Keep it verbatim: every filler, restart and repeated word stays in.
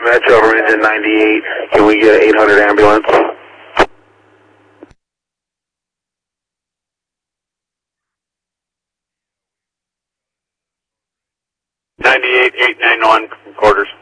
Metro Ranger ninety-eight, can we get an eight hundred ambulance? ninety-eight, eight nine one, quarters.